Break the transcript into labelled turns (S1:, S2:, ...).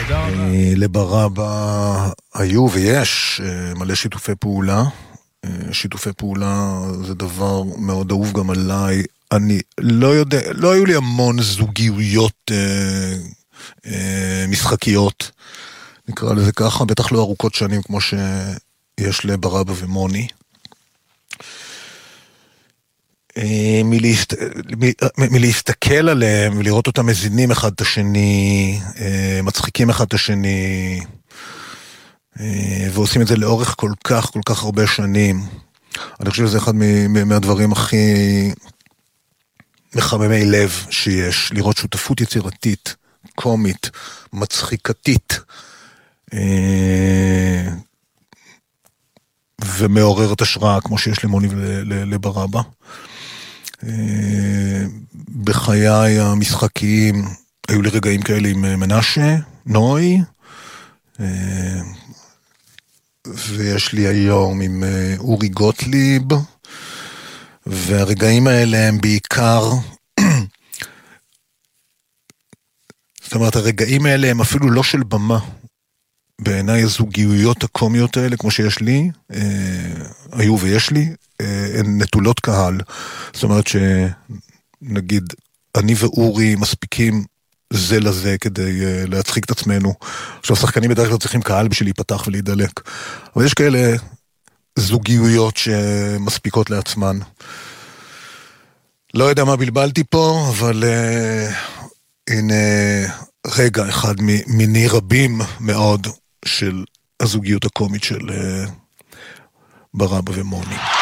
S1: תודה רבה.
S2: לברבא היו ויש מלא שיתופי פעולה. שיתופי פעולה זה דבר מאוד אהוב גם עליי. אני לא יודע, לא היו לי המון זוגיות משחקיות, נקרא לזה ככה, בטח לא ארוכות שנים כמו שיש לברבא ומוני. מלהסתכל עליהם ולראות אותם מזינים אחד את השני, מצחיקים אחד את השני, ועושים את זה לאורך כל כך הרבה שנים. אני חושב שזה אחד מהדברים הכי מחממי לב שיש, לראות שותפות יצירתית, קומית, מצחיקתית, ומעוררת השראה כמו שיש למוני ולברבא. בחיי המשחקיים היו לי רגעים כאלה עם מנשה, נוי, ויש לי היום עם אורי גוטליב, והרגעים האלה הם בעיקר, זאת אומרת, הרגעים האלה הם אפילו לא של במה. בעיניי הזוגיות הקומיות האלה, כמו שיש לי, היו ויש לי, הן נטולות קהל. זאת אומרת שנגיד, אני ואורי מספיקים זה לזה כדי להצחיק את עצמנו. עכשיו, שחקנים בדרך כלל צריכים קהל בשביל להיפתח ולהידלק. אבל יש כאלה זוגיות שמספיקות לעצמן. לא יודע מה בלבלתי פה, אבל הנה רגע אחד מיני רבים מאוד של הזוגיות הקומית של ברבא ומוני.